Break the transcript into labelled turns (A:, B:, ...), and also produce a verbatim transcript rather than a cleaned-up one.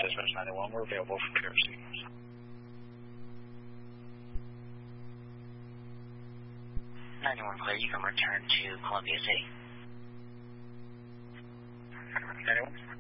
A: Dispatch ninety-one, we're available for P R C.
B: ninety-one clear, you can return to Columbia City.
A: Anyone?